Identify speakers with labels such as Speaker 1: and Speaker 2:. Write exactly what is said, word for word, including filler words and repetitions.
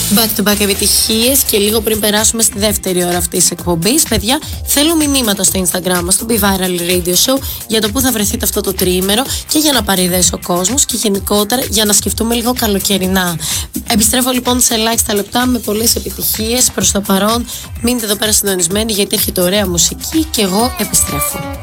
Speaker 1: Back to back επιτυχίες και λίγο πριν περάσουμε στη δεύτερη ώρα αυτής της εκπομπής, παιδιά, θέλω μηνύματα στο Instagram μας, στο Be Viral Radio Show, για το που θα βρεθείτε αυτό το τριήμερο και για να πάρει ιδέες ο κόσμος και γενικότερα για να σκεφτούμε λίγο καλοκαιρινά. Επιστρέφω λοιπόν σε ελάχιστα λεπτά με πολλές επιτυχίες. Προς το παρόν, μείνετε εδώ πέρα συντονισμένοι γιατί έρχεται ωραία μουσική και εγώ επιστρέφω.